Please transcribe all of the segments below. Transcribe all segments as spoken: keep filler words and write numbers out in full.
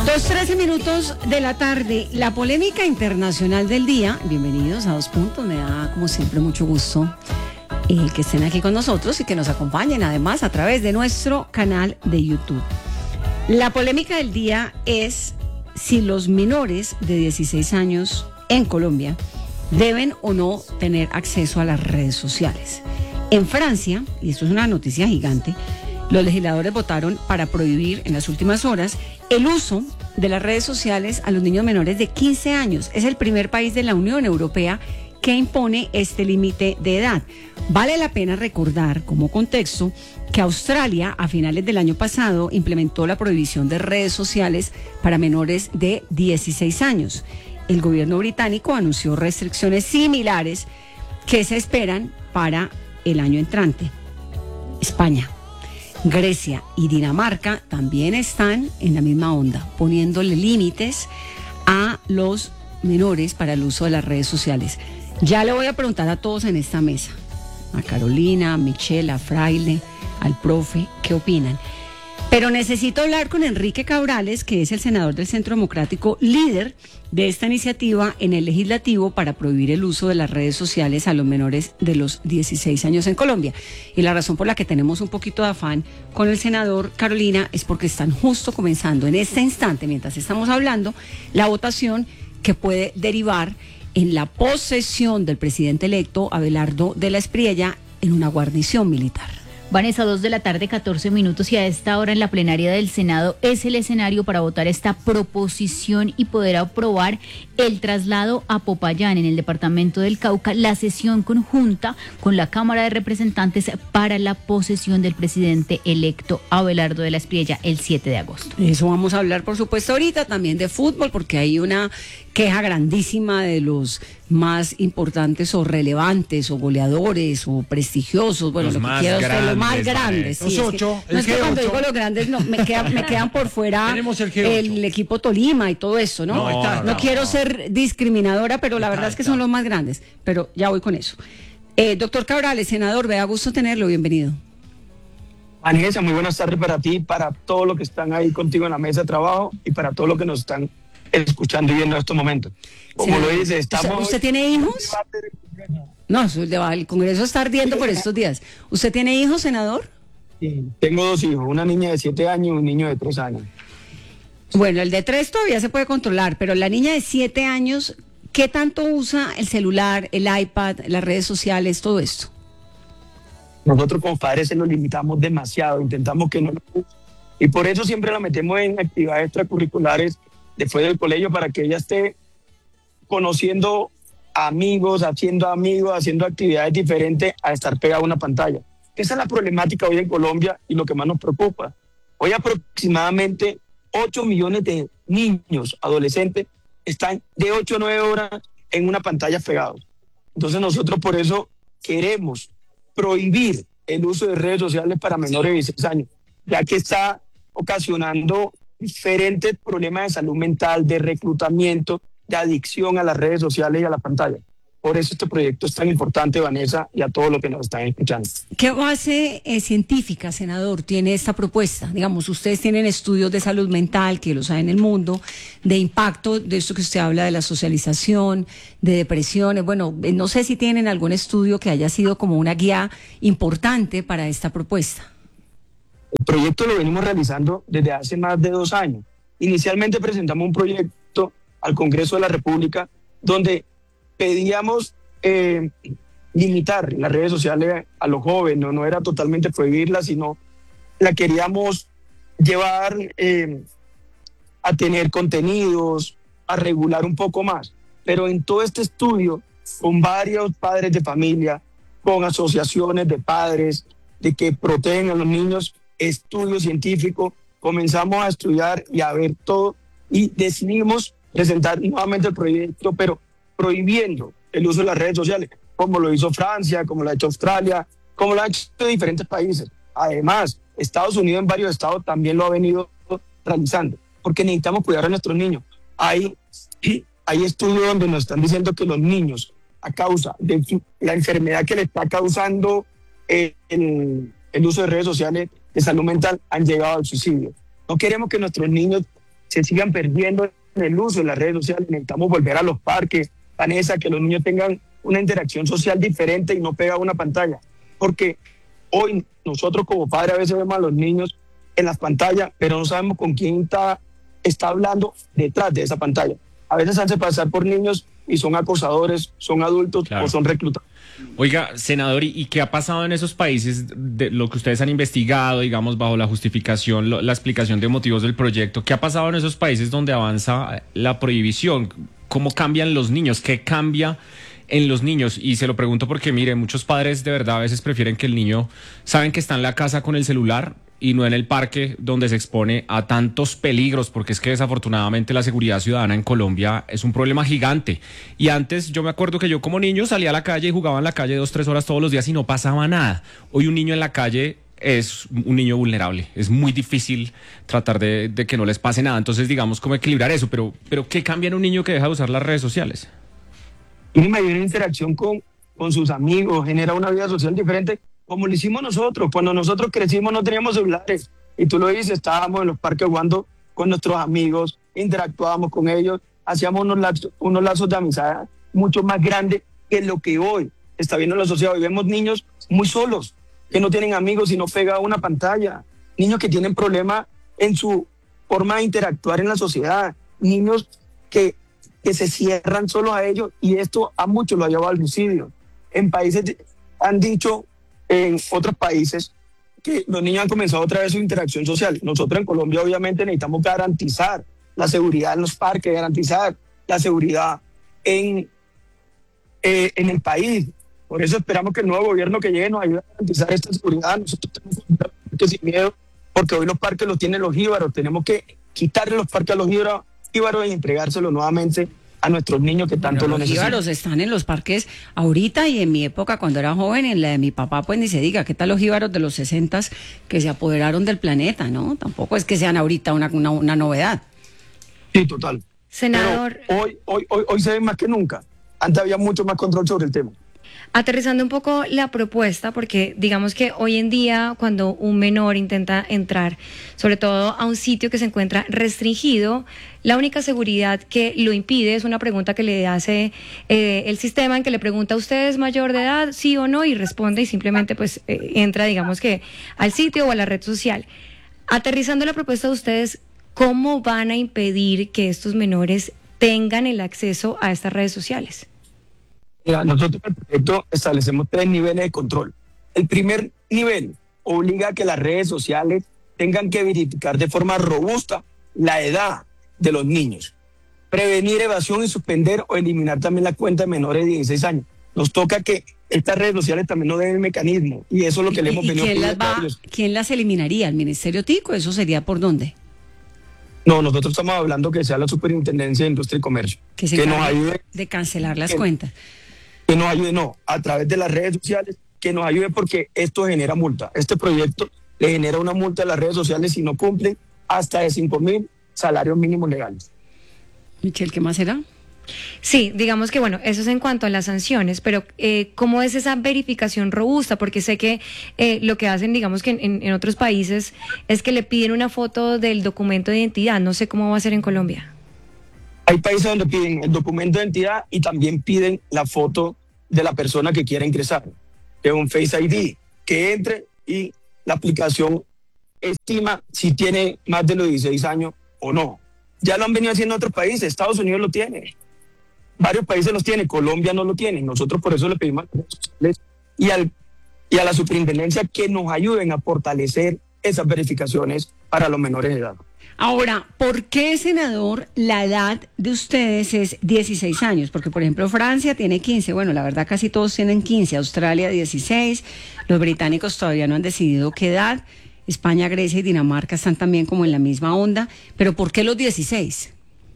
Dos trece minutos de la tarde, la polémica internacional del día. Bienvenidos a Dos Puntos, me da como siempre mucho gusto eh, que estén aquí con nosotros y que nos acompañen además a través de nuestro canal de YouTube. La polémica del día es si los menores de dieciséis años en Colombia deben o no tener acceso a las redes sociales. En Francia, y esto es una noticia gigante, los legisladores votaron para prohibir en las últimas horas el uso de las redes sociales a los niños menores de quince años. Es el primer país de la Unión Europea que impone este límite de edad. Vale la pena recordar como contexto que Australia a finales del año pasado implementó la prohibición de redes sociales para menores de dieciséis años. El gobierno británico anunció restricciones similares que se esperan para el año entrante. España, Grecia y Dinamarca también están en la misma onda, poniéndole límites a los menores para el uso de las redes sociales. Ya le voy a preguntar a todos en esta mesa, a Carolina, a Michelle, a Fraile, al profe, ¿qué opinan? Pero necesito hablar con Enrique Cabrales, que es el senador del Centro Democrático, líder de esta iniciativa en el legislativo para prohibir el uso de las redes sociales a los menores de los dieciséis años en Colombia. Y la razón por la que tenemos un poquito de afán con el senador Carolina es porque están justo comenzando en este instante, mientras estamos hablando, la votación que puede derivar en la posesión del presidente electo Abelardo de la Espriella en una guarnición militar. Vanessa, dos de la tarde, catorce minutos, y a esta hora en la plenaria del Senado es el escenario para votar esta proposición y poder aprobar el traslado a Popayán, en el departamento del Cauca, la sesión conjunta con la Cámara de Representantes para la posesión del presidente electo Abelardo de la Espriella el siete de agosto. Eso vamos a hablar, por supuesto, ahorita también de fútbol, porque hay una queja grandísima de los más importantes o relevantes o goleadores o prestigiosos, bueno, los lo que más quiera usted, grandes, los más grandes. Los sí, ocho, es que, no es que cuando digo los grandes, no, me, queda, me quedan por fuera Tenemos el, G ocho. el equipo Tolima y todo eso, ¿no? No, está, no, no quiero no. ser discriminadora, pero la Está, verdad es que está. son los más grandes, pero ya voy con eso. Eh, doctor Cabrales, senador, me da gusto tenerlo, bienvenido. Vanessa, muy buenas tardes para ti, para todos los que están ahí contigo en la mesa de trabajo y para todos los que nos están escuchando y viendo en estos momentos. Como Senador, lo dice, estamos... ¿Usted, usted tiene hijos? No, el Congreso está ardiendo por estos días. ¿Usted tiene hijos, senador? Sí, tengo dos hijos, una niña de siete años y un niño de tres años. Bueno, el de tres todavía se puede controlar, pero la niña de siete años, ¿qué tanto usa el celular, el iPad, las redes sociales, todo esto? Nosotros como padres se lo limitamos demasiado, intentamos que no lo use. Y por eso siempre la metemos en actividades extracurriculares después del colegio para que ella esté conociendo amigos, haciendo amigos, haciendo actividades diferentes a estar pegada a una pantalla. Esa es la problemática hoy en Colombia y lo que más nos preocupa. Hoy aproximadamente ocho millones de niños, adolescentes, están de ocho a nueve horas en una pantalla pegados. Entonces nosotros por eso queremos prohibir el uso de redes sociales para menores de dieciséis años, ya que está ocasionando diferentes problemas de salud mental, de reclutamiento, de adicción a las redes sociales y a la pantalla. Por eso este proyecto es tan importante, Vanessa, y a todos los que nos están escuchando. ¿Qué base eh, científica, senador, tiene esta propuesta? Digamos, ustedes tienen estudios de salud mental, que los hay en el mundo, de impacto de esto que usted habla de la socialización, de depresiones. Bueno, eh, no sé si tienen algún estudio que haya sido como una guía importante para esta propuesta. El proyecto lo venimos realizando desde hace más de dos años. Inicialmente presentamos un proyecto al Congreso de la República donde pedíamos eh, limitar las redes sociales a los jóvenes, no, no era totalmente prohibirlas, sino la queríamos llevar eh, a tener contenidos, a regular un poco más. Pero en todo este estudio, con varios padres de familia, con asociaciones de padres, de que protegen a los niños, estudios científicos, comenzamos a estudiar y a ver todo y decidimos presentar nuevamente el proyecto, pero prohibiendo el uso de las redes sociales, como lo hizo Francia, como lo ha hecho Australia, como lo han hecho diferentes países. Además, Estados Unidos en varios estados también lo ha venido realizando, porque necesitamos cuidar a nuestros niños. Hay, hay estudios donde nos están diciendo que los niños, a causa de la enfermedad que le está causando el, el, el uso de redes sociales de salud mental, han llegado al suicidio. No queremos que nuestros niños se sigan perdiendo en el uso de las redes sociales. Necesitamos volver a los parques, Vanessa, que los niños tengan una interacción social diferente y no pegada a una pantalla. Porque hoy nosotros como padres a veces vemos a los niños en las pantallas, pero no sabemos con quién está, está hablando detrás de esa pantalla. A veces se hace pasar por niños y son acosadores, son adultos, claro, o son reclutados. Oiga, senador, ¿y qué ha pasado en esos países de lo que ustedes han investigado, digamos, bajo la justificación, lo, la explicación de motivos del proyecto? ¿Qué ha pasado en esos países donde avanza la prohibición? ¿Cómo cambian los niños? ¿Qué cambia en los niños? Y se lo pregunto porque, mire, muchos padres de verdad a veces prefieren que el niño, saben que está en la casa con el celular y no en el parque, donde se expone a tantos peligros, porque es que desafortunadamente la seguridad ciudadana en Colombia es un problema gigante. Y antes yo me acuerdo que yo como niño salía a la calle y jugaba en la calle dos, tres horas todos los días y no pasaba nada. Hoy un niño en la calle es un niño vulnerable. Es muy difícil tratar de, de que no les pase nada. Entonces, digamos, cómo equilibrar eso. Pero, pero ¿qué cambia en un niño que deja de usar las redes sociales? Una mayor interacción con, con sus amigos, genera una vida social diferente, como lo hicimos nosotros. Cuando nosotros crecimos no teníamos celulares, y tú lo dices, estábamos en los parques jugando con nuestros amigos, interactuábamos con ellos, hacíamos unos lazos, unos lazos de amistad mucho más grandes que lo que hoy está viendo la sociedad. Hoy vemos niños muy solos, que no tienen amigos y no pega una pantalla, niños que tienen problemas en su forma de interactuar en la sociedad, niños que, que se cierran solo a ellos, y esto a muchos lo ha llevado al suicidio. En países, han dicho en otros países que los niños han comenzado otra vez su interacción social. Nosotros en Colombia obviamente necesitamos garantizar la seguridad en los parques, garantizar la seguridad en, eh, en el país. Por eso esperamos que el nuevo gobierno que llegue nos ayude a garantizar esta seguridad. Nosotros tenemos que comprar parques sin miedo, porque hoy los parques los tienen los jíbaros. Tenemos que quitarle los parques a los jíbaros, jíbaros y entregárselos nuevamente a nuestros niños que tanto bueno, lo necesitan. Los jíbaros están en los parques ahorita, y en mi época cuando era joven, en la de mi papá, pues ni se diga. ¿Qué tal los jíbaros de los sesentas que se apoderaron del planeta, no? Tampoco es que sean ahorita una, una, una novedad. Sí, total. Senador, pero hoy, hoy, hoy, hoy se ve más que nunca. Antes había mucho más control sobre el tema. aterrizando un poco la propuesta, porque digamos que hoy en día cuando un menor intenta entrar, sobre todo a un sitio que se encuentra restringido, la única seguridad que lo impide es una pregunta que le hace eh, el sistema, en que le pregunta: ¿usted es mayor de edad, sí o no? Y responde, y simplemente pues eh, entra, digamos que al sitio o a la red social. Aterrizando la propuesta de ustedes, ¿cómo van a impedir que estos menores tengan el acceso a estas redes sociales? Mira, nosotros en el proyecto establecemos tres niveles de control. El primer nivel obliga a que las redes sociales tengan que verificar de forma robusta la edad de los niños, prevenir evasión y suspender o eliminar también la cuenta de menores de dieciséis años. Nos toca que estas redes sociales también no den el mecanismo, y eso es lo que le hemos venido ¿quién las, va, ¿Quién las eliminaría? ¿El Ministerio Tico? ¿Eso sería por dónde? No, nosotros estamos hablando que sea la Superintendencia de Industria y Comercio. Que se que nos ayude de cancelar las que, cuentas. Que nos ayude, no, a través de las redes sociales, que nos ayude, porque esto genera multa. Este proyecto le genera una multa a las redes sociales si no cumplen hasta de cinco mil salarios mínimos legales. Michelle, ¿qué más será? Sí, digamos que bueno, eso es en cuanto a las sanciones, pero eh, ¿cómo es esa verificación robusta? Porque sé que eh, lo que hacen, digamos que en, en otros países, es que le piden una foto del documento de identidad. No sé cómo va a ser en Colombia. Hay países donde piden el documento de identidad y también piden la foto de la persona que quiera ingresar, que es un Face I D, que entre y la aplicación estima si tiene más de los dieciséis años o no. Ya lo han venido haciendo otros países, Estados Unidos lo tiene, varios países los tienen, Colombia no lo tiene. Nosotros por eso le pedimos a las redes sociales y, al, y a la superintendencia que nos ayuden a fortalecer esas verificaciones para los menores de edad. Ahora, ¿por qué, senador, la edad de ustedes es dieciséis años? Porque, por ejemplo, Francia tiene quince. Bueno, la verdad casi todos tienen quince. Australia dieciséis. Los británicos todavía no han decidido qué edad. España, Grecia y Dinamarca están también como en la misma onda. ¿Pero por qué los dieciséis?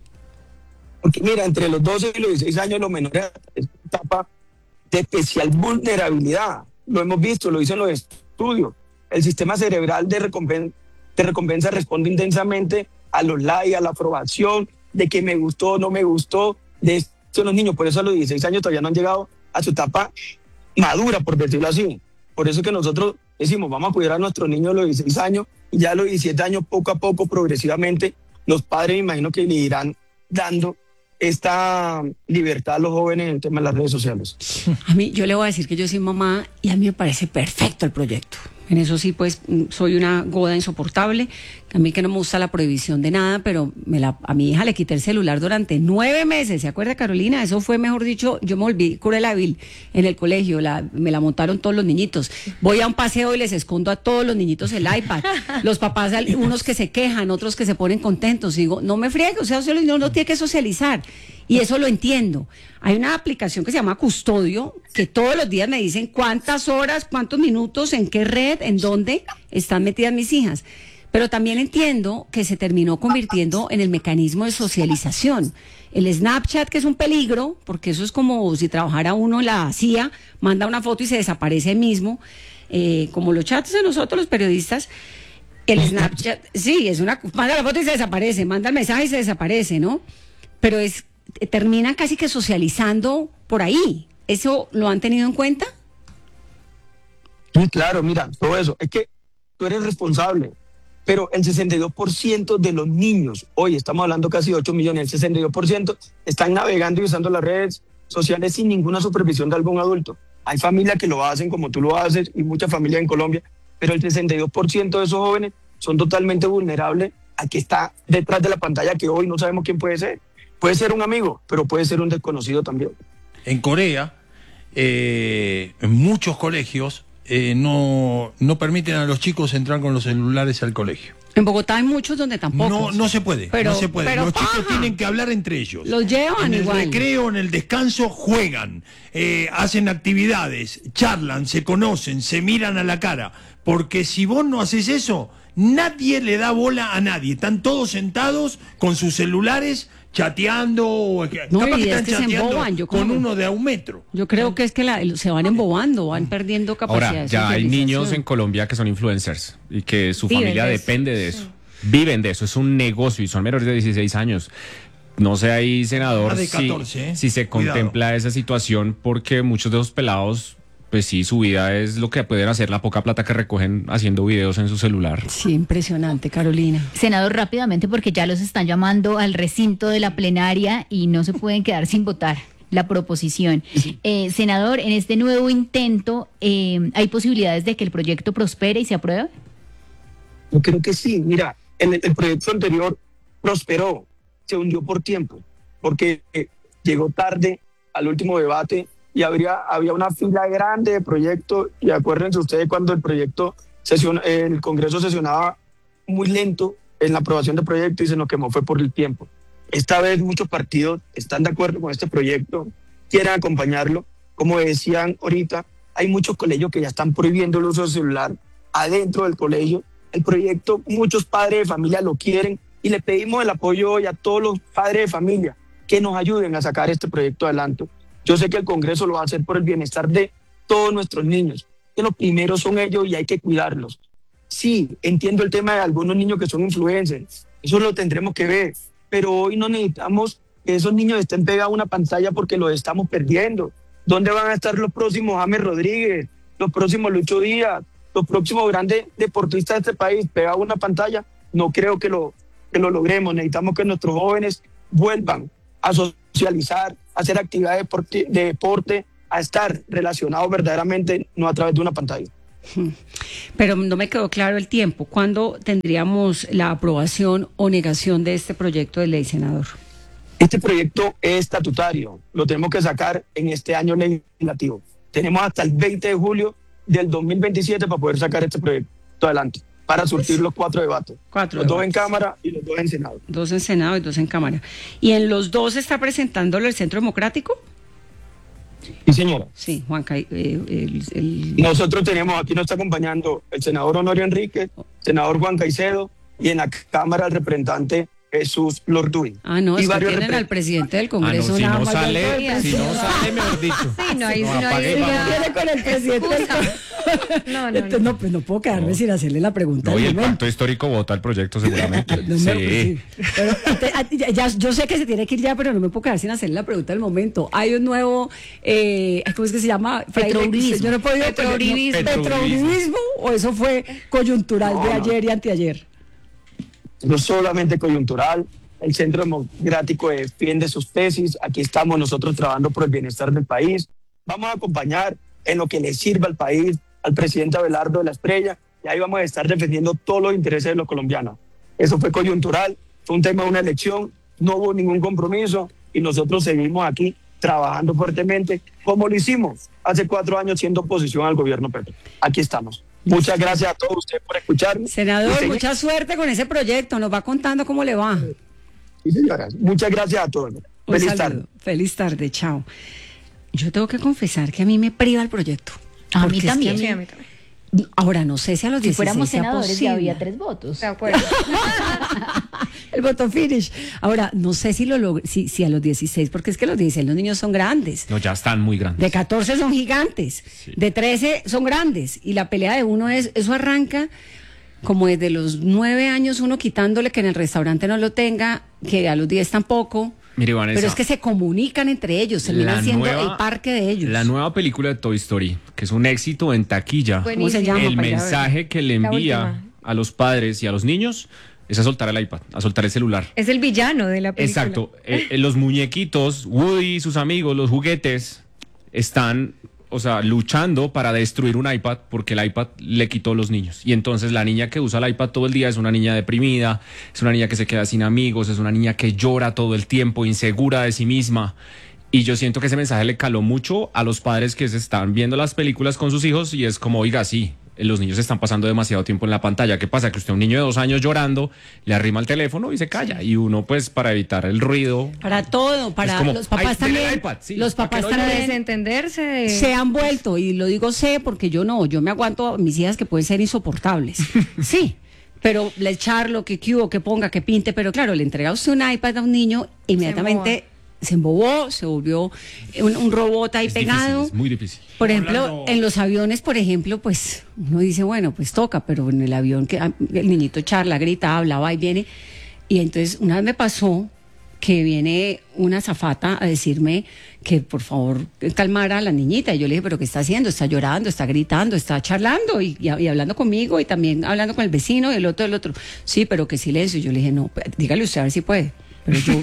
Porque mira, entre los doce y los dieciséis años los menores es una etapa de especial vulnerabilidad. Lo hemos visto, lo dicen los estudios. El sistema cerebral de recompensa de recompensa responde intensamente a los likes, a la aprobación, de que me gustó o no me gustó, de estos los niños. Por eso a los dieciséis años todavía no han llegado a su etapa madura, por decirlo así. Por eso que nosotros decimos, vamos a cuidar a nuestros niños a los dieciséis años, y ya a los diecisiete años, poco a poco, progresivamente, los padres me imagino que le irán dando esta libertad a los jóvenes en el tema de las redes sociales. A mí, yo le voy a decir que yo soy mamá y a mí me parece perfecto el proyecto. En eso sí, pues, soy una goda insoportable. A mí que no me gusta la prohibición de nada, pero me la, a mi hija le quité el celular durante nueve meses. ¿Se acuerda, Carolina? Eso fue, mejor dicho, yo me volví Cruella de Vil en el colegio. La, me la montaron todos los niñitos. Voy a un paseo y les escondo a todos los niñitos el iPad. Los papás, unos que se quejan, otros que se ponen contentos. Y digo, no me friegue, o sea, uno no tiene que socializar. Y eso lo entiendo. Hay una aplicación que se llama Custodio, que todos los días me dicen cuántas horas, cuántos minutos, en qué red, en dónde están metidas mis hijas. Pero también entiendo que se terminó convirtiendo en el mecanismo de socialización. El Snapchat, que es un peligro, porque eso es como si trabajara uno en la C I A, manda una foto y se desaparece ahí mismo, eh, como los chats de nosotros los periodistas. El Snapchat, sí, es una, manda la foto y se desaparece, manda el mensaje y se desaparece, ¿no? Pero es terminan casi que socializando por ahí. ¿Eso lo han tenido en cuenta? Sí, claro, mira, todo eso. Es que tú eres responsable, pero el sesenta y dos por ciento de los niños, hoy estamos hablando casi de ocho millones, el sesenta y dos por ciento están navegando y usando las redes sociales sin ninguna supervisión de algún adulto. Hay familias que lo hacen como tú lo haces y muchas familias en Colombia, pero el sesenta y dos por ciento de esos jóvenes son totalmente vulnerables a que está detrás de la pantalla, que hoy no sabemos quién puede ser. Puede ser un amigo, pero puede ser un desconocido también. En Corea, eh, en muchos colegios, eh, no, no permiten a los chicos entrar con los celulares al colegio. En Bogotá hay muchos donde tampoco. No, no se puede, pero, no se puede. Pero los paja. chicos tienen que hablar entre ellos. Los llevan en el igual. recreo, en el descanso, juegan, eh, hacen actividades, charlan, se conocen, se miran a la cara. Porque si vos no haces eso, nadie le da bola a nadie. Están todos sentados con sus celulares chateando, no, capaz que es están que chateando se emboban, yo con como, uno de a un metro. Yo creo que es que la, se van embobando, van perdiendo capacidad. Ahora, de ya hay niños socialización. en Colombia que son influencers y que su Viven familia de eso. depende de eso. Sí. Viven de eso, es un negocio y son menores de dieciséis años. No sé ahí, senador, Más de si, catorce, ¿eh? si se Cuidado. contempla esa situación, porque muchos de esos pelados, pues sí, su vida es lo que pueden hacer, la poca plata que recogen haciendo videos en su celular. Sí, impresionante, Carolina. Senador, rápidamente, porque ya los están llamando al recinto de la plenaria y no se pueden quedar sin votar la proposición. Eh, senador, en este nuevo intento, eh, ¿hay posibilidades de que el proyecto prospere y se apruebe? Yo creo que sí. Mira, en el, el proyecto anterior prosperó, se hundió por tiempo, porque eh, llegó tarde al último debate y habría, había una fila grande de proyectos. Y acuérdense ustedes cuando el proyecto, sesión, el Congreso sesionaba muy lento en la aprobación del proyecto y se nos quemó fue por el tiempo. Esta vez muchos partidos están de acuerdo con este proyecto, quieren acompañarlo. Como decían ahorita, hay muchos colegios que ya están prohibiendo el uso del celular adentro del colegio. El proyecto, muchos padres de familia lo quieren y le pedimos el apoyo hoy a todos los padres de familia que nos ayuden a sacar este proyecto adelante. Yo sé que el Congreso lo va a hacer por el bienestar de todos nuestros niños, que los primeros son ellos y hay que cuidarlos. Sí, entiendo el tema de algunos niños que son influencers, eso lo tendremos que ver, pero hoy no necesitamos que esos niños estén pegados a una pantalla porque los estamos perdiendo. ¿Dónde van a estar los próximos James Rodríguez, los próximos Lucho Díaz, los próximos grandes deportistas de este país pegados a una pantalla? No creo que lo, que lo logremos. Necesitamos que nuestros jóvenes vuelvan a socializar, a hacer actividades de deporte, a estar relacionados verdaderamente, no a través de una pantalla. Pero no me quedó claro el tiempo. ¿Cuándo tendríamos la aprobación o negación de este proyecto de ley, senador? Este proyecto es estatutario, lo tenemos que sacar en este año legislativo. Tenemos hasta el veinte de julio del dos mil veintisiete para poder sacar este proyecto adelante, para surtir los cuatro debates. Cuatro los debates. Dos en Cámara y los dos en Senado. Dos en Senado y dos en Cámara. ¿Y en los dos está presentándolo el Centro Democrático? Sí, señora. Sí, Juan Cay, eh, el, el... Nosotros tenemos, aquí nos está acompañando el senador Honorio Enríquez, senador Juan Caicedo y en la Cámara el representante Jesús Lorduy. Ah, no, y es que varios tienen repre- al presidente del Ah, Congreso. no, si nada no más sale, del- si no sale, mejor dicho. Sí, no hay, No, no hay- apague, no hay- vamos. Viene con el presidente del Excusa. No, no, Entonces, no. no, pues no puedo quedarme sin hacerle la pregunta. No, al y el momento. pacto histórico vota el proyecto seguramente. No me- Sí. sí. Pero, te- a- ya- ya- yo sé que se tiene que ir ya, pero no me puedo quedar sin hacerle la pregunta al momento. Hay un nuevo, eh, ¿cómo es que se llama? Petrouribismo. Yo no he podido Petrouribismo. no, ¿Petrouribismo o eso fue coyuntural No, de no. ayer y anteayer? no solamente coyuntural. El Centro Democrático defiende sus tesis. Aquí estamos nosotros trabajando por el bienestar del país. Vamos a acompañar en lo que le sirva al país, al presidente Abelardo de la Espriella, y ahí vamos a estar defendiendo todos los intereses de los colombianos. Eso fue coyuntural, fue un tema de una elección, no hubo ningún compromiso y nosotros seguimos aquí trabajando fuertemente, como lo hicimos hace cuatro años siendo oposición al gobierno Petro. Aquí estamos. Muchas gracias a todos ustedes por escucharme. Senador, mucha suerte con ese proyecto. Nos va contando cómo le va. Sí, señoras. Muchas gracias a todos. Feliz tarde. Feliz tarde, chao. Yo tengo que confesar que a mí me priva el proyecto. A mí también. Es que Sí, a mí también. Ahora, no sé si a los Si dieciséis fuéramos sea senadores posible. ya había tres votos. De acuerdo. El voto finish. Ahora, no sé si lo logr- si, si a los dieciséis, porque es que los dieciséis los niños son grandes. No, ya están muy grandes. De catorce son gigantes. Sí. De trece son grandes. Y la pelea de uno es, eso arranca como desde los nueve años uno quitándole que en el restaurante no lo tenga, que a los diez tampoco. Mire, Vanessa, Pero es que se comunican entre ellos, terminan siendo el parque de ellos. La nueva película de Toy Story, que es un éxito en taquilla. ¿Cómo se llama? El para allá ver? mensaje que le La envía última. a los padres y a los niños es a soltar el iPad, a soltar el celular. Es el villano de la película. Exacto. Eh, eh, los muñequitos, Woody y sus amigos, los juguetes, están, o sea, luchando para destruir un iPad porque el iPad le quitó a los niños. Y entonces la niña que usa el iPad todo el día es una niña deprimida, es una niña que se queda sin amigos, es una niña que llora todo el tiempo, insegura de sí misma. Y yo siento que ese mensaje le caló mucho a los padres que se están viendo las películas con sus hijos y es como, oiga, sí, los niños están pasando demasiado tiempo en la pantalla. ¿Qué pasa? Que usted, un niño de dos años llorando, le arrima el teléfono y se calla. Y uno, pues, para evitar el ruido... Para todo, para Es como, los papás "Ay, dele también. el iPad", sí, los para que papás no Para también desentenderse de... se han vuelto, y lo digo sé porque yo no, yo me aguanto a mis hijas que pueden ser insoportables. Sí, pero le echar lo que hubo, que ponga, que pinte, pero claro, le entrega usted un iPad a un niño, inmediatamente se embobó, se volvió un, un robot ahí es pegado. difícil, es muy difícil. Por ejemplo, Hablando- en los aviones, por ejemplo, pues uno dice, bueno, pues toca, pero en el avión que ah, el niñito charla, grita, habla, va y viene. Y entonces una vez me pasó que viene una azafata a decirme que por favor calmara a la niñita. Y yo le dije, pero ¿qué está haciendo? Está llorando, está gritando, está charlando y, y- y hablando conmigo y también hablando con el vecino y el otro, el otro. Sí, pero que silencio. Y yo le dije, no, pues, dígale usted a ver si puede. Pero yo...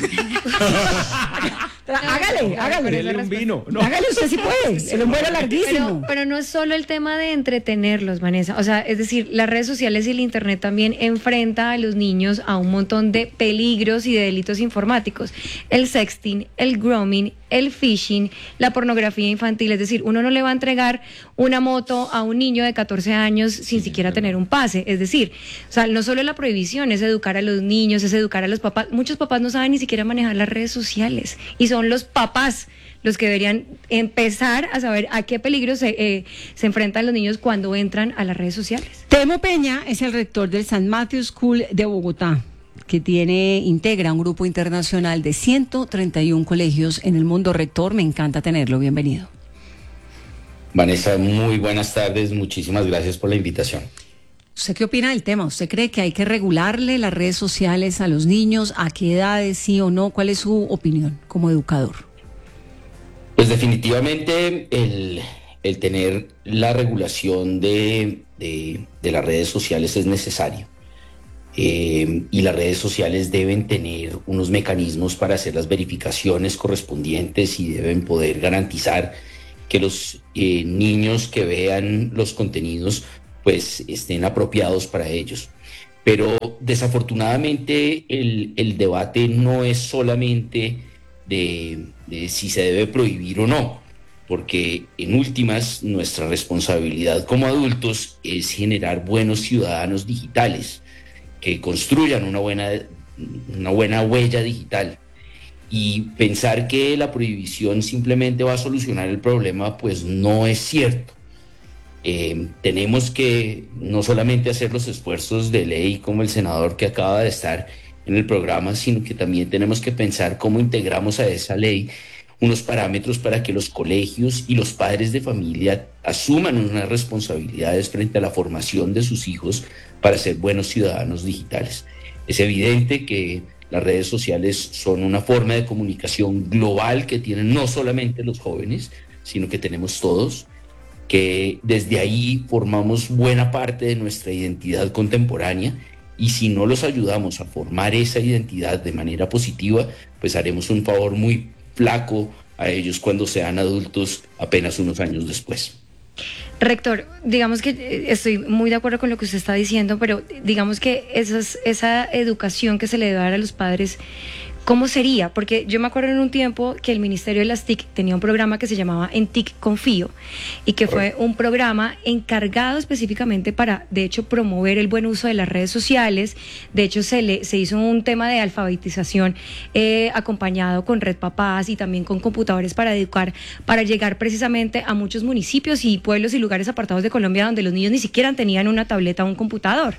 hágale, hágale. Dele un vino. No. Hágale usted si puede. El vuelo larguísimo. Pero, pero no es solo el tema de entretenerlos, Vanessa. O sea, es decir, las redes sociales y el Internet también enfrenta a los niños a un montón de peligros y de delitos informáticos. El sexting, el grooming, el phishing, la pornografía infantil. Es decir, uno no le va a entregar una moto a un niño de catorce años sin siquiera tener un pase. Es decir, o sea, no solo la prohibición, es educar a los niños, es educar a los papás. Muchos papás no saben ni siquiera manejar las redes sociales y son los papás los que deberían empezar a saber a qué peligros se, eh, se enfrentan los niños cuando entran a las redes sociales. Temo Peña es el rector del Saint Matthew School de Bogotá, que tiene, integra un grupo internacional de ciento treinta y uno colegios en el mundo. Rector, me encanta tenerlo, bienvenido. Vanessa, muy buenas tardes, muchísimas gracias por la invitación. ¿Usted qué opina del tema? ¿Usted cree que hay que regularle las redes sociales a los niños? ¿A qué edades, sí o no? ¿Cuál es su opinión como educador? Pues definitivamente el, el tener la regulación de, de, de las redes sociales es necesario. Eh, y las redes sociales deben tener unos mecanismos para hacer las verificaciones correspondientes y deben poder garantizar que los eh, niños que vean los contenidos pues estén apropiados para ellos. Pero desafortunadamente el, el debate no es solamente de, de si se debe prohibir o no, porque en últimas nuestra responsabilidad como adultos es generar buenos ciudadanos digitales que construyan una buena, una buena huella digital. Y pensar que la prohibición simplemente va a solucionar el problema, pues no es cierto. Eh, tenemos que no solamente hacer los esfuerzos de ley como el senador que acaba de estar en el programa, sino que también tenemos que pensar cómo integramos a esa ley unos parámetros para que los colegios y los padres de familia asuman unas responsabilidades frente a la formación de sus hijos para ser buenos ciudadanos digitales. Es evidente que las redes sociales son una forma de comunicación global que tienen no solamente los jóvenes, sino que tenemos todos, que desde ahí formamos buena parte de nuestra identidad contemporánea y si no los ayudamos a formar esa identidad de manera positiva, pues haremos un favor muy flaco a ellos cuando sean adultos apenas unos años después. Rector, digamos que estoy muy de acuerdo con lo que usted está diciendo, pero digamos que esas, esa educación que se le debe dar a los padres, ¿cómo sería? Porque yo me acuerdo en un tiempo que el Ministerio de las T I C tenía un programa que se llamaba En T I C Confío y que fue un programa encargado específicamente para, de hecho, promover el buen uso de las redes sociales. De hecho, se, le, se hizo un tema de alfabetización eh, acompañado con Red Papás y también con computadores para educar, para llegar precisamente a muchos municipios y pueblos y lugares apartados de Colombia donde los niños ni siquiera tenían una tableta o un computador.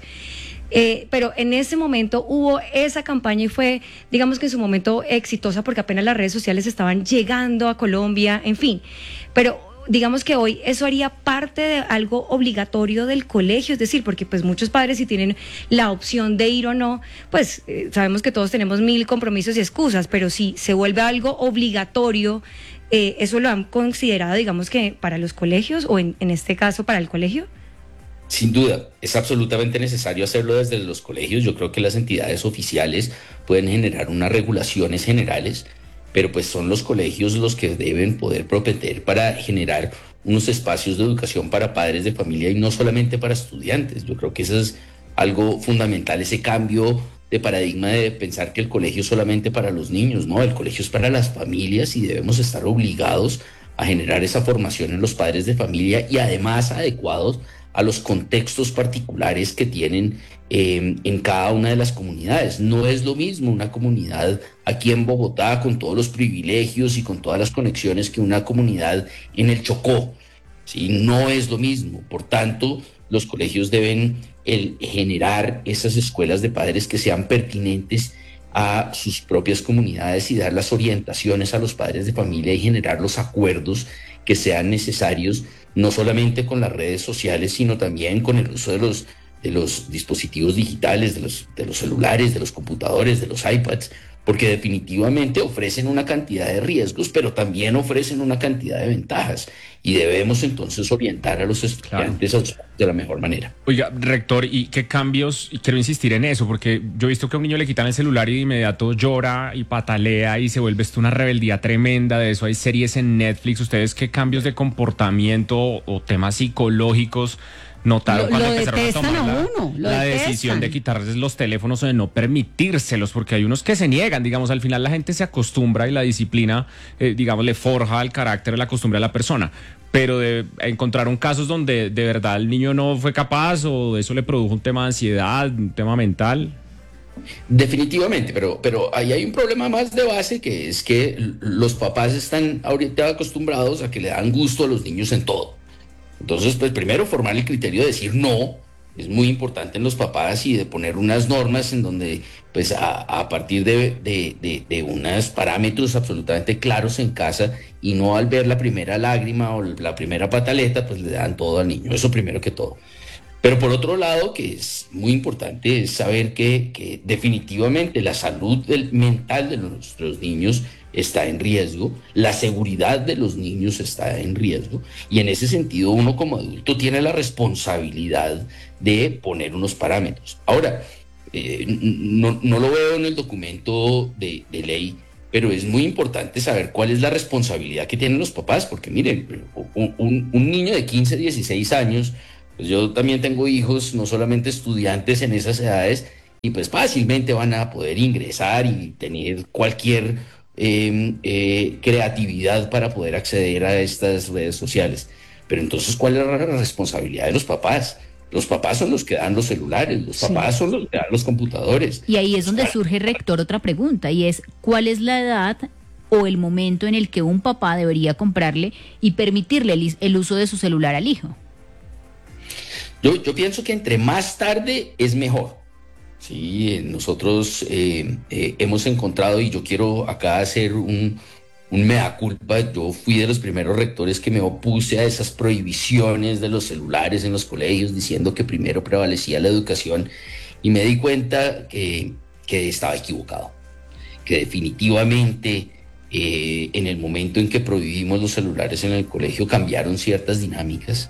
Eh, pero en ese momento hubo esa campaña y fue, digamos que en su momento exitosa porque apenas las redes sociales estaban llegando a Colombia, en fin. Pero digamos que hoy eso haría parte de algo obligatorio del colegio, es decir, porque pues muchos padres si tienen la opción de ir o no, pues eh, sabemos que todos tenemos mil compromisos y excusas, pero si se vuelve algo obligatorio, eh, ¿eso lo han considerado, digamos que para los colegios o en, en este caso para el colegio? Sin duda, es absolutamente necesario hacerlo desde los colegios. Yo creo que las entidades oficiales pueden generar unas regulaciones generales, pero pues son los colegios los que deben poder propender para generar unos espacios de educación para padres de familia y no solamente para estudiantes. Yo creo que eso es algo fundamental, ese cambio de paradigma de pensar que el colegio es solamente para los niños, ¿no? El colegio es para las familias y debemos estar obligados a generar esa formación en los padres de familia y además adecuados a los contextos particulares que tienen eh, en cada una de las comunidades. No es lo mismo una comunidad aquí en Bogotá con todos los privilegios y con todas las conexiones que una comunidad en el Chocó, ¿sí? No es lo mismo. Por tanto, los colegios deben el, generar esas escuelas de padres que sean pertinentes a sus propias comunidades y dar las orientaciones a los padres de familia y generar los acuerdos que sean necesarios, no solamente con las redes sociales, sino también con el uso de los, de los dispositivos digitales, de los, de los celulares, de los computadores, de los iPads, porque definitivamente ofrecen una cantidad de riesgos, pero también ofrecen una cantidad de ventajas, y debemos entonces orientar a los estudiantes claro. de la mejor manera. Oiga, rector, ¿y qué cambios? Y quiero insistir en eso, porque yo he visto que a un niño le quitan el celular y de inmediato llora y patalea y se vuelve esto una rebeldía tremenda. De eso hay series en Netflix. ¿Ustedes qué cambios de comportamiento o, o temas psicológicos notaron lo, cuando lo empezaron a tomar a la, uno, la decisión de quitarles los teléfonos o de no permitírselos? Porque hay unos que se niegan, digamos, al final la gente se acostumbra y la disciplina, eh, digamos, le forja el carácter, la costumbre a la persona. Pero de, encontraron casos donde de verdad el niño no fue capaz o eso le produjo un tema de ansiedad, un tema mental. Definitivamente, pero, pero ahí hay un problema más de base, que es que los papás están ahorita acostumbrados a que le dan gusto a los niños en todo. Entonces, pues primero formar el criterio de decir no, es muy importante en los papás, y de poner unas normas en donde, pues a, a partir de, de, de, de unos parámetros absolutamente claros en casa, y no al ver la primera lágrima o la primera pataleta, pues le dan todo al niño, eso primero que todo. Pero por otro lado, que es muy importante, es saber que, que definitivamente la salud del, mental de nuestros niños está en riesgo, la seguridad de los niños está en riesgo, y en ese sentido uno como adulto tiene la responsabilidad de poner unos parámetros. Ahora, eh, no, no lo veo en el documento de, de ley, pero es muy importante saber cuál es la responsabilidad que tienen los papás, porque miren, un, un, un niño de quince, dieciséis años, pues yo también tengo hijos, no solamente estudiantes en esas edades, y pues fácilmente van a poder ingresar y tener cualquier eh, eh, creatividad para poder acceder a estas redes sociales. Pero entonces, ¿cuál es la responsabilidad de los papás? Los papás son los que dan los celulares, los papás sí. son los que dan los computadores. Y ahí es donde surge, rector, otra pregunta, y es, ¿cuál es la edad o el momento en el que un papá debería comprarle y permitirle el, el uso de su celular al hijo? Yo, yo pienso que entre más tarde es mejor. Sí, nosotros eh, eh, hemos encontrado, y yo quiero acá hacer un, un mea culpa, yo fui de los primeros rectores que me opuse a esas prohibiciones de los celulares en los colegios, diciendo que primero prevalecía la educación, y me di cuenta que, que estaba equivocado, que definitivamente eh, en el momento en que prohibimos los celulares en el colegio cambiaron ciertas dinámicas.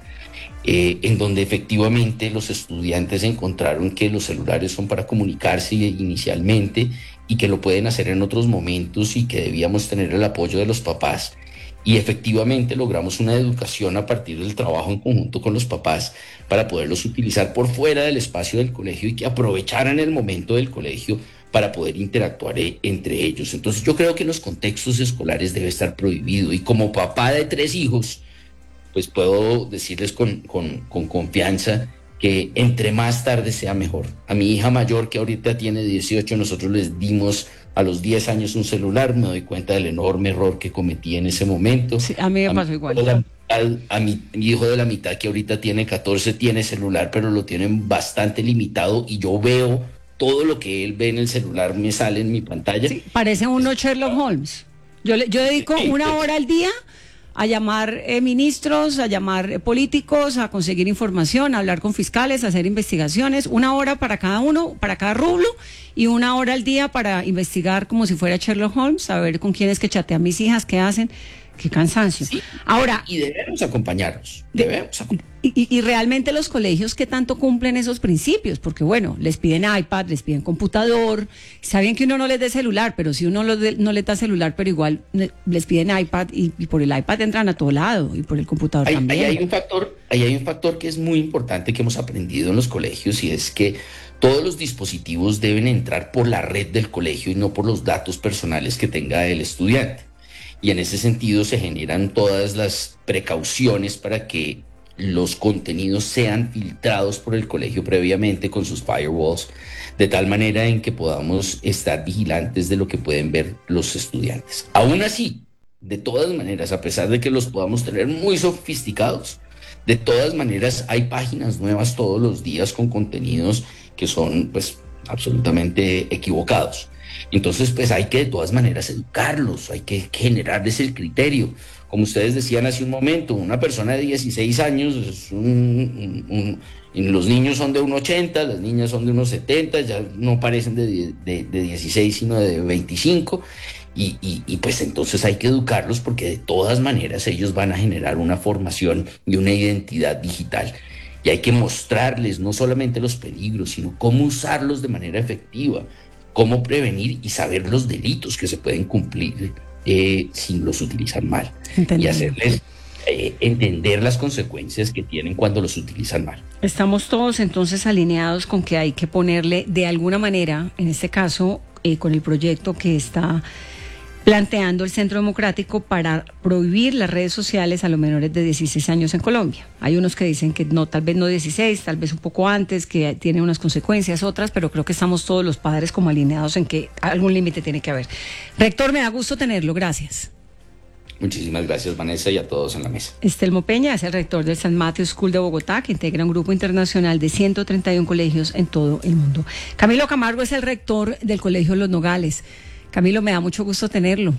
eh, en donde efectivamente los estudiantes encontraron que los celulares son para comunicarse inicialmente y que lo pueden hacer en otros momentos y que debíamos tener el apoyo de los papás. Y efectivamente logramos una educación a partir del trabajo en conjunto con los papás para poderlos utilizar por fuera del espacio del colegio y que aprovecharan el momento del colegio para poder interactuar eh, entre ellos. Entonces yo creo que en los contextos escolares debe estar prohibido, y como papá de tres hijos, pues puedo decirles con, con, con confianza que entre más tarde sea mejor. A mi hija mayor, que ahorita tiene dieciocho, nosotros les dimos a los diez años un celular. Me doy cuenta del enorme error que cometí en ese momento. Sí, a mí me a pasó mi, igual. La, a, a mi, mi hijo de la mitad, que ahorita tiene catorce, tiene celular, pero lo tienen bastante limitado, y yo veo todo lo que él ve en el celular, me sale en mi pantalla. Sí, parece uno Sherlock Holmes. Yo, le, yo dedico una hora al día a llamar eh, ministros, a llamar eh, políticos, a conseguir información, a hablar con fiscales, a hacer investigaciones, una hora para cada uno, para cada rublo, y una hora al día para investigar como si fuera Sherlock Holmes, a ver con quién es que chatean mis hijas, qué hacen. Qué cansancio. Sí, ahora, y debemos acompañarlos, debemos acompañarlos. Y, y, y realmente los colegios, ¿qué tanto cumplen esos principios? Porque bueno, les piden iPad, les piden computador, saben que uno no les dé celular, pero si uno de, no les da celular, pero igual les piden iPad, y, y por el iPad entran a todo lado, y por el computador ahí, también. Ahí hay un factor, ahí hay un factor que es muy importante que hemos aprendido en los colegios, y es que todos los dispositivos deben entrar por la red del colegio y no por los datos personales que tenga el estudiante. Y en ese sentido se generan todas las precauciones para que los contenidos sean filtrados por el colegio previamente con sus firewalls, de tal manera en que podamos estar vigilantes de lo que pueden ver los estudiantes. Aún así, de todas maneras, a pesar de que los podamos tener muy sofisticados, de todas maneras hay páginas nuevas todos los días con contenidos que son pues absolutamente equivocados. Entonces, pues hay que de todas maneras educarlos, hay que generarles el criterio. Como ustedes decían hace un momento, una persona de dieciséis años, es un, un, un, los niños son de uno ochenta, las niñas son de uno setenta, ya no parecen de, de, de dieciséis, sino de veinticinco. Y, y, y pues entonces hay que educarlos, porque de todas maneras ellos van a generar una formación y una identidad digital. Y hay que mostrarles no solamente los peligros, sino cómo usarlos de manera efectiva, cómo prevenir y saber los delitos que se pueden cumplir eh, si los utilizan mal. Entendido. Y hacerles eh, entender las consecuencias que tienen cuando los utilizan mal. Estamos todos entonces alineados con que hay que ponerle de alguna manera, en este caso, eh, con el proyecto que está planteando el Centro Democrático para prohibir las redes sociales a los menores de dieciséis años en Colombia. Hay unos que dicen que no, tal vez no dieciséis, tal vez un poco antes, que tiene unas consecuencias, otras, pero creo que estamos todos los padres como alineados en que algún límite tiene que haber. Rector, me da gusto tenerlo, gracias. Muchísimas gracias, Vanessa, y a todos en la mesa. Estelmo Peña es el rector del Saint Matthew School de Bogotá, que integra un grupo internacional de ciento treinta y uno colegios en todo el mundo. Camilo Camargo es el rector del Colegio Los Nogales. Camilo, me da mucho gusto tenerlo.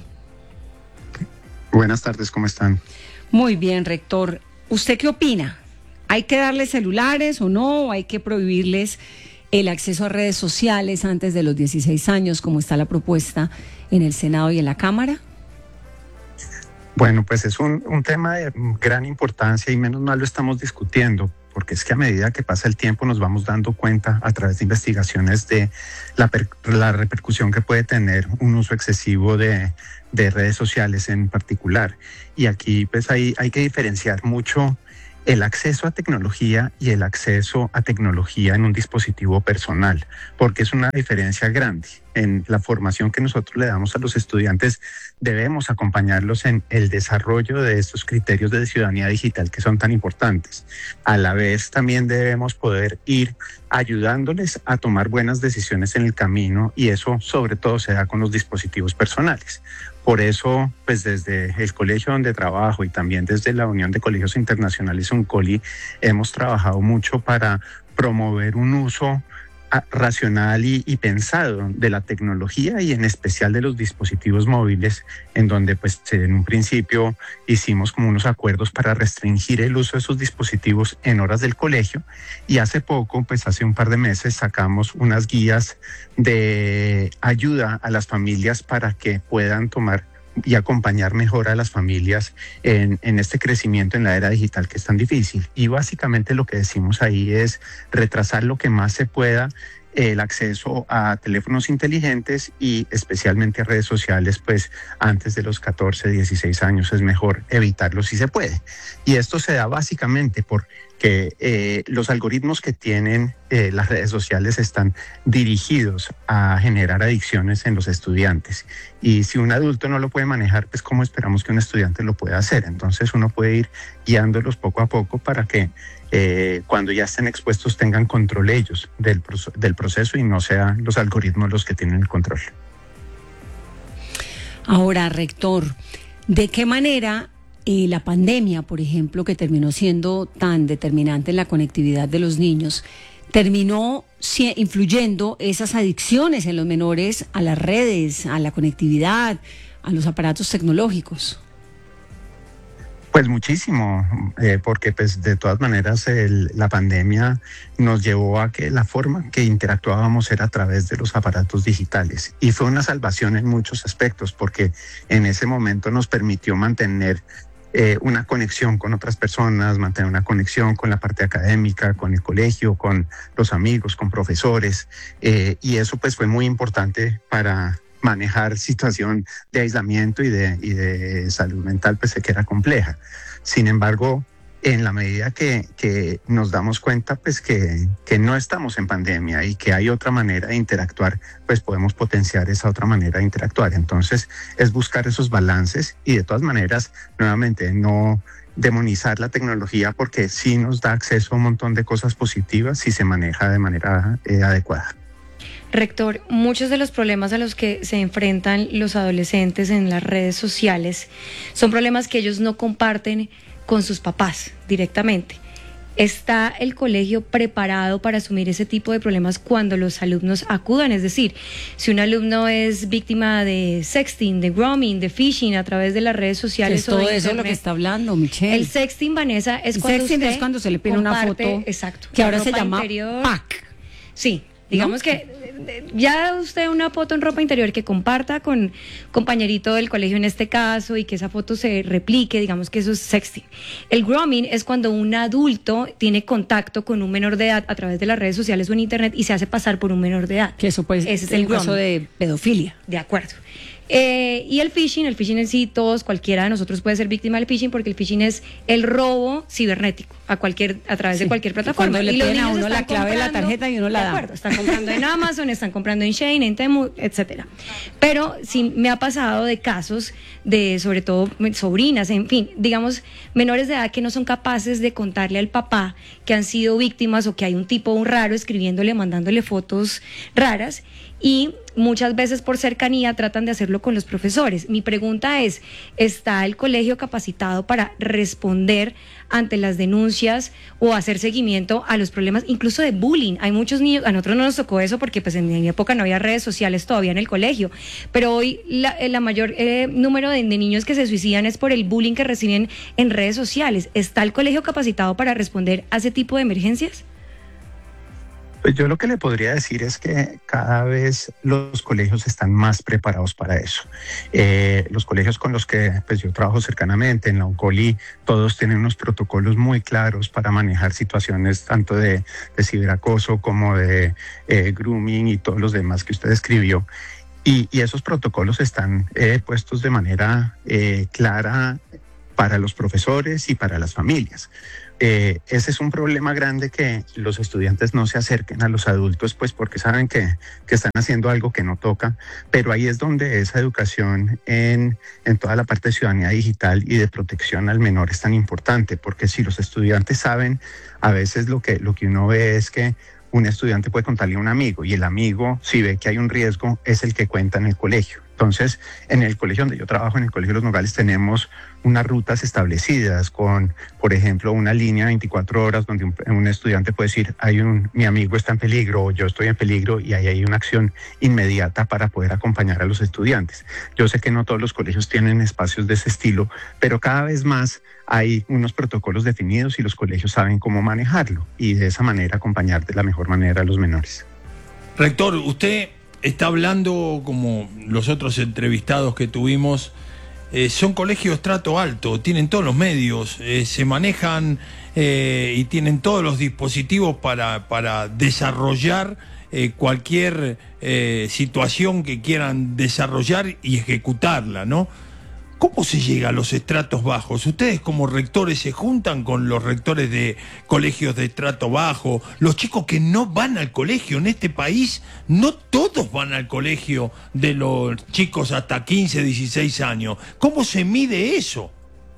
Buenas tardes, ¿cómo están? Muy bien, rector. ¿Usted qué opina? ¿Hay que darles celulares o no? ¿O hay que prohibirles el acceso a redes sociales antes de los dieciséis años, como está la propuesta en el Senado y en la Cámara? Bueno, pues es un, un tema de gran importancia, y menos mal lo estamos discutiendo, porque es que a medida que pasa el tiempo nos vamos dando cuenta a través de investigaciones de la, per, la repercusión que puede tener un uso excesivo de, de redes sociales en particular. Y aquí pues hay, hay que diferenciar mucho el acceso a tecnología y el acceso a tecnología en un dispositivo personal, porque es una diferencia grande. En la formación que nosotros le damos a los estudiantes, debemos acompañarlos en el desarrollo de estos criterios de ciudadanía digital que son tan importantes. A la vez también debemos poder ir ayudándoles a tomar buenas decisiones en el camino, y eso sobre todo se da con los dispositivos personales. Por eso, pues desde el colegio donde trabajo y también desde la Unión de Colegios Internacionales UNCOLI, hemos trabajado mucho para promover un uso racional y, y pensado de la tecnología, y en especial de los dispositivos móviles, en donde pues en un principio hicimos como unos acuerdos para restringir el uso de esos dispositivos en horas del colegio, y hace poco, pues hace un par de meses, sacamos unas guías de ayuda a las familias para que puedan tomar y acompañar mejor a las familias en, en este crecimiento en la era digital que es tan difícil. Y básicamente lo que decimos ahí es retrasar lo que más se pueda el acceso a teléfonos inteligentes y especialmente a redes sociales, pues antes de los catorce, dieciséis años es mejor evitarlo si se puede. Y esto se da básicamente porque eh, los algoritmos que tienen eh, las redes sociales están dirigidos a generar adicciones en los estudiantes. Y si un adulto no lo puede manejar, pues ¿cómo esperamos que un estudiante lo pueda hacer? Entonces uno puede ir guiándolos poco a poco para que Eh, cuando ya estén expuestos tengan control ellos del, del proceso y no sean los algoritmos los que tienen el control. Ahora, rector, ¿de qué manera eh, la pandemia, por ejemplo, que terminó siendo tan determinante en la conectividad de los niños, terminó si, influyendo esas adicciones en los menores a las redes, a la conectividad, a los aparatos tecnológicos? Pues muchísimo, eh, porque pues de todas maneras el, la pandemia nos llevó a que la forma que interactuábamos era a través de los aparatos digitales y fue una salvación en muchos aspectos porque en ese momento nos permitió mantener eh, una conexión con otras personas, mantener una conexión con la parte académica, con el colegio, con los amigos, con profesores eh, y eso pues fue muy importante para manejar situación de aislamiento y de, y de salud mental, pues que era compleja. Sin embargo, en la medida que, que nos damos cuenta, pues que, que no estamos en pandemia y que hay otra manera de interactuar, pues podemos potenciar esa otra manera de interactuar. Entonces, es buscar esos balances y de todas maneras, nuevamente, no demonizar la tecnología porque sí nos da acceso a un montón de cosas positivas si se maneja de manera eh, adecuada. Rector, muchos de los problemas a los que se enfrentan los adolescentes en las redes sociales son problemas que ellos no comparten con sus papás directamente. ¿Está el colegio preparado para asumir ese tipo de problemas cuando los alumnos acudan? Es decir, si un alumno es víctima de sexting, de grooming, de phishing a través de las redes sociales es o todo de eso internet, lo que está hablando Michelle. El sexting, Vanessa, es el cuando sexting usted es cuando se le pide una foto, exacto, que ahora se llama interior. pack. Sí. Digamos ¿no? que ya usted una foto en ropa interior que comparta con compañerito del colegio en este caso y que esa foto se replique, digamos que eso es sexting. El grooming es cuando un adulto tiene contacto con un menor de edad a través de las redes sociales o en internet y se hace pasar por un menor de edad. Que eso pues ese es el el caso de pedofilia. De acuerdo. Eh, y el phishing, el phishing en sí, todos, cualquiera de nosotros puede ser víctima del phishing porque el phishing es el robo cibernético a cualquier a través sí, de cualquier plataforma. Cuando le y los piden a niños uno la clave de la tarjeta y uno la de da. acuerdo, están comprando en Amazon, están comprando en Shein, en Temu, etcétera. Pero sí me ha pasado de casos de, sobre todo, sobrinas, en fin, digamos, menores de edad que no son capaces de contarle al papá que han sido víctimas o que hay un tipo un raro escribiéndole, mandándole fotos raras. Y muchas veces por cercanía tratan de hacerlo con los profesores. Mi pregunta es, ¿está el colegio capacitado para responder ante las denuncias o hacer seguimiento a los problemas, incluso de bullying? Hay muchos niños, a nosotros no nos tocó eso porque pues en mi época no había redes sociales todavía en el colegio, pero hoy la, la mayor eh, número de, de niños que se suicidan es por el bullying que reciben en redes sociales. ¿Está el colegio capacitado para responder a ese tipo de emergencias? Pues yo lo que le podría decir es que cada vez los colegios están más preparados para eso. Eh, los colegios con los que pues, yo trabajo cercanamente, en la UNCOLI, todos tienen unos protocolos muy claros para manejar situaciones tanto de, de ciberacoso como de eh, grooming y todos los demás que usted describió. Y, y esos protocolos están eh, puestos de manera eh, clara para los profesores y para las familias. Eh, ese es un problema grande, que los estudiantes no se acerquen a los adultos pues porque saben que, que están haciendo algo que no toca, pero ahí es donde esa educación en, en toda la parte de ciudadanía digital y de protección al menor es tan importante, porque si los estudiantes saben, a veces lo que, lo que uno ve es que un estudiante puede contarle a un amigo y el amigo, si ve que hay un riesgo, es el que cuenta en el colegio. Entonces, en el colegio donde yo trabajo, en el Colegio de los Nogales, tenemos unas rutas establecidas con, por ejemplo, una línea veinticuatro horas donde un, un estudiante puede decir, hay un, mi amigo está en peligro o yo estoy en peligro, y ahí hay una acción inmediata para poder acompañar a los estudiantes. Yo sé que no todos los colegios tienen espacios de ese estilo, pero cada vez más hay unos protocolos definidos y los colegios saben cómo manejarlo y de esa manera acompañar de la mejor manera a los menores. Rector, usted está hablando, como los otros entrevistados que tuvimos, eh, son colegios de estrato alto, tienen todos los medios, eh, se manejan eh, y tienen todos los dispositivos para, para desarrollar eh, cualquier eh, situación que quieran desarrollar y ejecutarla, ¿no? ¿Cómo se llega a los estratos bajos? ¿Ustedes como rectores se juntan con los rectores de colegios de estrato bajo? Los chicos que no van al colegio en este país, no todos van al colegio de los chicos hasta quince, dieciséis años. ¿Cómo se mide eso?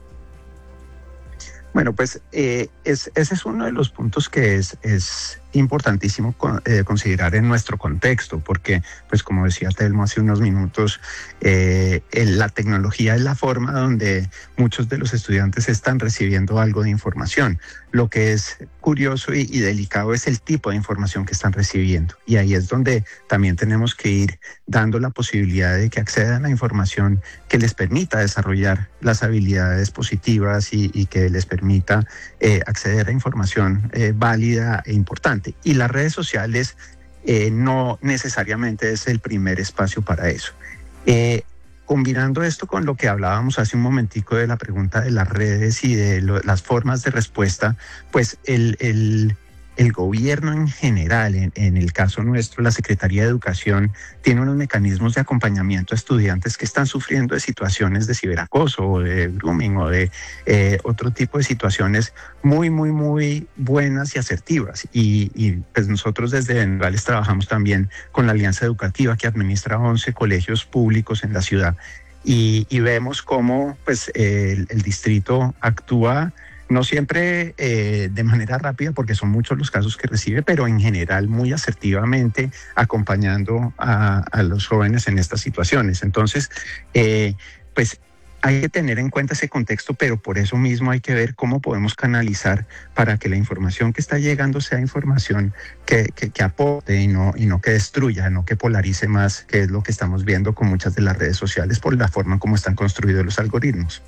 Bueno, pues eh, es, ese es uno de los puntos que es, es importantísimo con, eh, considerar en nuestro contexto, porque, pues como decía Telmo hace unos minutos, eh, el, la tecnología es la forma donde muchos de los estudiantes están recibiendo algo de información. Lo que es curioso y, y delicado es el tipo de información que están recibiendo. Y ahí es donde también tenemos que ir dando la posibilidad de que accedan a información que les permita desarrollar las habilidades positivas y, y que les permita eh, acceder a información eh, válida e importante. Y las redes sociales eh, no necesariamente es el primer espacio para eso. Eh, combinando esto con lo que hablábamos hace un momentico de la pregunta de las redes y de lo, las formas de respuesta, pues el, el, el gobierno en general, en, en el caso nuestro, la Secretaría de Educación, tiene unos mecanismos de acompañamiento a estudiantes que están sufriendo de situaciones de ciberacoso o de grooming o de eh, otro tipo de situaciones muy, muy, muy buenas y asertivas. Y, y pues nosotros desde Venurales trabajamos también con la Alianza Educativa que administra once colegios públicos en la ciudad y, y vemos cómo pues, eh, el, el distrito actúa no siempre eh, de manera rápida, porque son muchos los casos que recibe, pero en general muy asertivamente acompañando a, a los jóvenes en estas situaciones. Entonces, eh, pues hay que tener en cuenta ese contexto, pero por eso mismo hay que ver cómo podemos canalizar para que la información que está llegando sea información que, que, que aporte y no, y no que destruya, no que polarice más, que es lo que estamos viendo con muchas de las redes sociales por la forma como están construidos los algoritmos.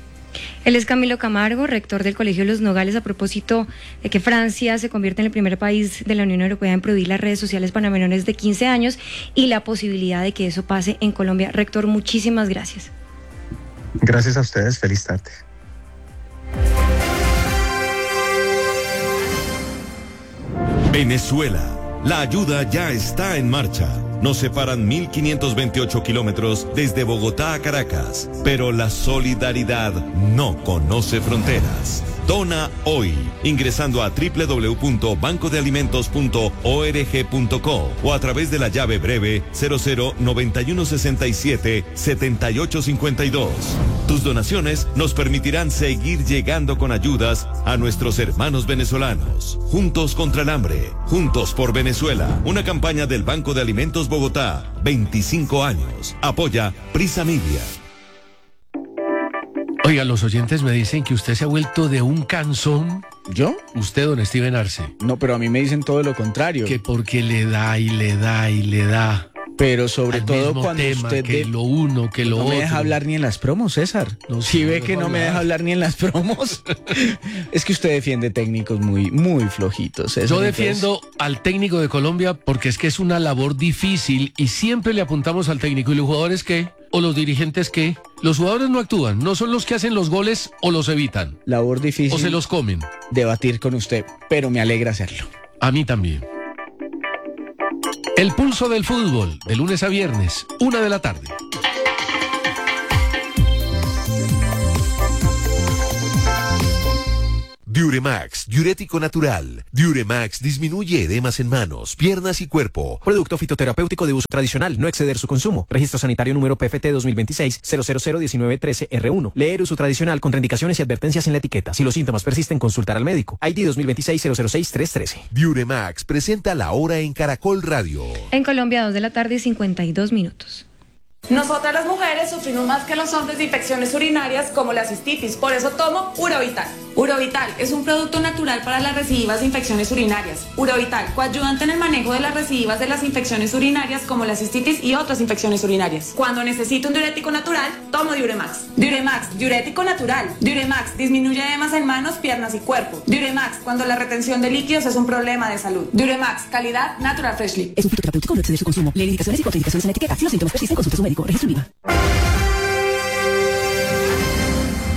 Él es Camilo Camargo, rector del Colegio Los Nogales, a propósito de que Francia se convierte en el primer país de la Unión Europea en prohibir las redes sociales para menores de quince años y la posibilidad de que eso pase en Colombia. Rector, muchísimas gracias. Gracias a ustedes, feliz tarde. Venezuela, la ayuda ya está en marcha. Nos separan mil quinientos veintiocho kilómetros desde Bogotá a Caracas, pero la solidaridad no conoce fronteras. Dona hoy, ingresando a doble u doble u doble u punto banco de alimentos punto org punto co o a través de la llave breve cero cero noventa y uno sesenta y siete setenta y ocho cincuenta y dos. Tus donaciones nos permitirán seguir llegando con ayudas a nuestros hermanos venezolanos. Juntos contra el hambre, juntos por Venezuela. Una campaña del Banco de Alimentos Bogotá, veinticinco años. Apoya Prisa Media. Oiga, los oyentes me dicen que usted se ha vuelto de un cansón. ¿Yo? Usted, don Steven Arce. No, pero a mí me dicen todo lo contrario. Que porque le da y le da y le da. Pero sobre al todo mismo cuando tema, usted... que de... lo uno, que lo no otro. No me deja hablar ni en las promos, César. No, si ve que no hablar. me deja hablar ni en las promos. Es que usted defiende técnicos muy, muy flojitos, César. Yo defiendo entonces... al técnico de Colombia porque es que es una labor difícil y siempre le apuntamos al técnico. ¿Y los jugadores qué? ¿O los dirigentes qué? Los jugadores no actúan, no son los que hacen los goles o los evitan. Labor difícil. O se los comen. Debatir con usted, pero me alegra hacerlo. A mí también. El pulso del fútbol, de lunes a viernes, una de la tarde. Diuremax, diurético natural. Diuremax disminuye edemas en manos, piernas y cuerpo. Producto fitoterapéutico de uso tradicional, no exceder su consumo. Registro sanitario número P F T dos mil veintiséis cero cero cero diecinueve trece R uno. Leer uso tradicional, contraindicaciones y advertencias en la etiqueta. Si los síntomas persisten, consultar al médico. I D dos mil veintiséis cero cero seis tres trece. Diuremax presenta la hora en Caracol Radio. En Colombia, dos de la tarde, cincuenta y dos minutos. Nosotras las mujeres sufrimos más que los hombres de infecciones urinarias como la cistitis, por eso tomo Urovital. Urovital es un producto natural para las recidivas de infecciones urinarias. Urovital, coayudante en el manejo de las recidivas de las infecciones urinarias como la cistitis y otras infecciones urinarias. Cuando necesito un diurético natural, tomo Diuremax. Diuremax, diurético natural. Diuremax disminuye edemas en manos, piernas y cuerpo. Diuremax, cuando la retención de líquidos es un problema de salud. Diuremax, calidad Natural Freshly. Es un fitoterapéutico, no exceder su consumo. Lee indicaciones y contraindicaciones en la etiqueta. Si los síntomas persisten, consulte a su médico. Registro IVA.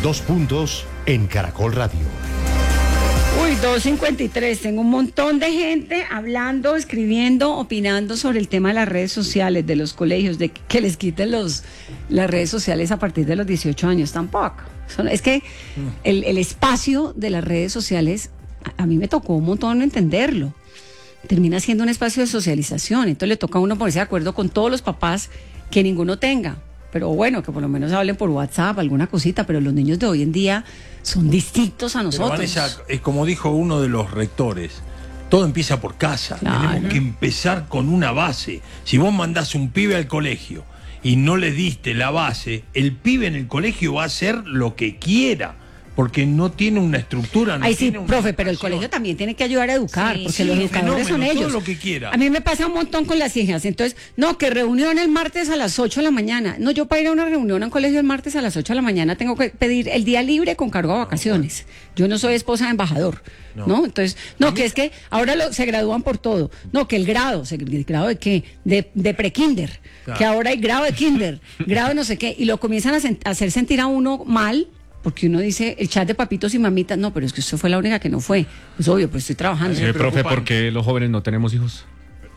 Dos Puntos en Caracol Radio. Uy, dos cincuenta y tres, tengo un montón de gente hablando, escribiendo, opinando sobre el tema de las redes sociales, de los colegios, de que les quiten los, las redes sociales a partir de los dieciocho años, tampoco. Son- Es que el, el espacio de las redes sociales, a, a mí me tocó un montón entenderlo. Termina siendo un espacio de socialización, entonces le toca a uno ponerse de acuerdo con todos los papás que ninguno tenga. Pero bueno, que por lo menos hablen por WhatsApp, alguna cosita, pero los niños de hoy en día son distintos a Pero, nosotros. Vanessa, es como dijo uno de los rectores, todo empieza por casa. Claro. Tenemos que empezar con una base. Si vos mandás un pibe al colegio y no le diste la base, el pibe en el colegio va a hacer lo que quiera, porque no tiene una estructura. No Ay, sí, tiene una profe, pero el educación. colegio también tiene que ayudar a educar, Sí, porque sí, los educadores son fenómeno, todo ellos. lo que quiera. A mí me pasa un montón con las hijas. Entonces, no, que reunión el martes a las ocho de la mañana. No, yo para ir a una reunión a un colegio el martes a las ocho de la mañana tengo que pedir el día libre con cargo a vacaciones. Yo no soy esposa de embajador, ¿no? No. Entonces, no, que es que ahora lo- se gradúan por todo. No, que el grado, se- ¿el grado de qué? De, de pre-kinder. Claro. Que ahora hay grado de kinder, grado de no sé qué. Y lo comienzan a, sen- a hacer sentir a uno mal. Porque uno dice, el chat de papitos y mamitas, no, pero es que usted fue la única que no fue. Pues obvio, pues estoy trabajando. Sí, profe, ¿por qué los jóvenes no tenemos hijos?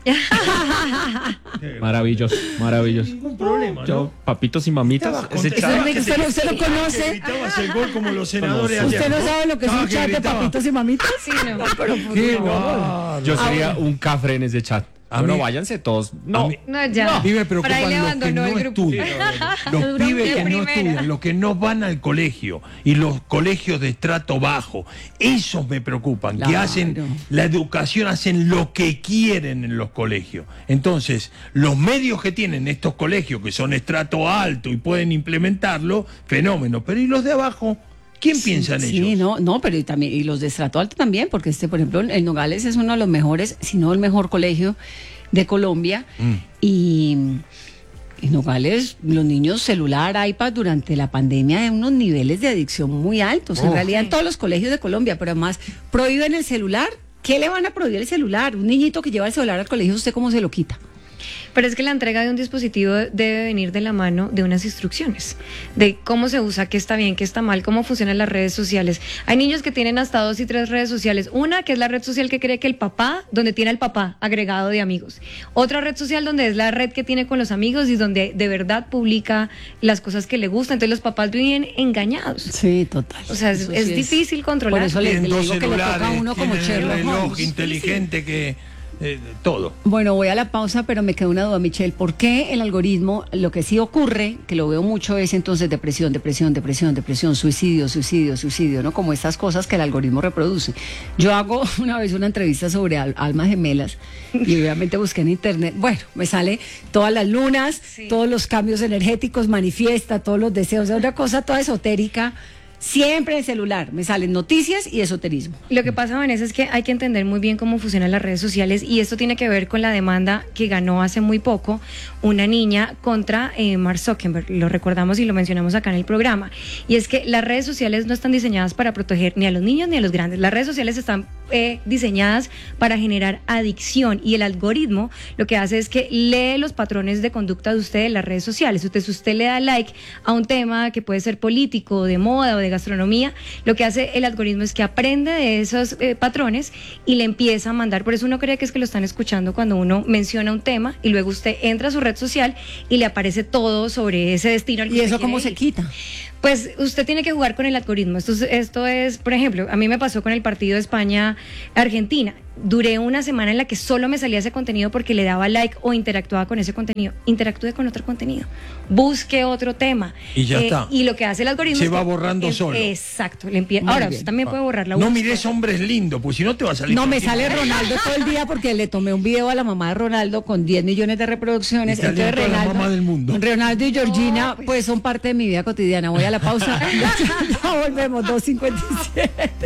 Maravilloso, maravilloso. Ningún problema, Yo, ¿no? papitos y mamitas, Estabas ese contento. chat. Usted, no- usted lo Estabas conoce. que gritabas el gol como los senadores ¿Usted ayer, no sabe lo que es un Estabas que chat de gritabas. papitos y mamitas? Sí, no. pero por Qué favor. bárbaro. Yo sería Ahora. un cafre en ese chat. A Bueno, mí- váyanse todos. A No, mí- No, ya. A mí me Por ahí preocupan le los que abandonó no el grupo. estudian. Los Duró un pibes día que no primera. estudian, los que no van al colegio y los colegios de estrato bajo, esos me preocupan, que Claro. hacen la educación, hacen lo que quieren en los colegios. Entonces, los medios que tienen estos colegios, que son estrato alto y pueden implementarlo, fenómeno. Pero ¿y los de abajo? ¿Quién piensa en Sí, ellos? no, no, pero y también, y los de estrato alto también, porque este, por ejemplo, el Nogales es uno de los mejores, si no el mejor colegio de Colombia. Mm. Y en Nogales, los niños celular, iPad, durante la pandemia, de unos niveles de adicción muy altos. En Oh. realidad, en todos los colegios de Colombia, pero además, prohíben el celular. ¿Qué le van a prohibir el celular? Un niñito que lleva el celular al colegio, ¿usted cómo se lo quita? Pero es que la entrega de un dispositivo debe venir de la mano de unas instrucciones, de cómo se usa, qué está bien, qué está mal, cómo funcionan las redes sociales. Hay niños que tienen hasta dos y tres redes sociales. Una que es la red social que cree que el papá, donde tiene el papá agregado de amigos. Otra red social donde es la red que tiene con los amigos y donde de verdad publica las cosas que le gustan. Entonces los papás viven engañados. Sí, total. O sea, es, Eso es sí difícil controlar. Por eso le, Tienen le dos digo que le toca a celulares, uno como tienen el Sherlock reloj Holmes. inteligente que... eh, todo. Bueno, voy a la pausa, pero me queda una duda, Michelle. ¿Por qué el algoritmo, lo que sí ocurre, que lo veo mucho, es entonces depresión, depresión, depresión, depresión, suicidio, suicidio, suicidio, ¿no? Como estas cosas que el algoritmo reproduce. Yo hago una vez una entrevista sobre al- almas gemelas y obviamente busqué en internet. Bueno, me sale todas las lunas, todos los cambios energéticos, manifiesta todos los deseos, es una cosa toda esotérica. Siempre en el celular me salen noticias y esoterismo. Lo que pasa, Vanessa, es que hay que entender muy bien cómo funcionan las redes sociales y esto tiene que ver con la demanda que ganó hace muy poco una niña contra eh, Mark Zuckerberg. Lo recordamos y lo mencionamos acá en el programa. Y es que las redes sociales no están diseñadas para proteger ni a los niños ni a los grandes. Las redes sociales están eh, diseñadas para generar adicción y el algoritmo lo que hace es que lee los patrones de conducta de usted en las redes sociales. Usted, si usted le da like a un tema que puede ser político, de moda o de gastronomía, lo que hace el algoritmo es que aprende de esos eh, patrones y le empieza a mandar. Por eso uno cree que es que lo están escuchando cuando uno menciona un tema y luego usted entra a su red social y le aparece todo sobre ese destino al que ¿Y usted eso cómo quiere se ir. quita? Pues usted tiene que jugar con el algoritmo. Esto es, esto es, por ejemplo, a mí me pasó con el partido de España-Argentina. Duré una semana en la que solo me salía ese contenido porque le daba like o interactuaba con ese contenido. Interactúe con otro contenido. Busque otro tema. Y ya Eh, está. Y lo que hace el algoritmo Se es va que- borrando es- solo. Exacto. Le empie- Muy Ahora, bien. usted también puede borrar la No búsqueda. mires hombres lindos, pues si no te va a salir. No, me cualquier sale cosa. Ronaldo todo el día porque le tomé un video a la mamá de Ronaldo con diez millones de reproducciones. Y salían Entonces todas las Ronaldo, mamás del mundo. Ronaldo y Georgina pues son parte de mi vida cotidiana. Voy a la pausa. Ya volvemos, dos cincuenta y siete.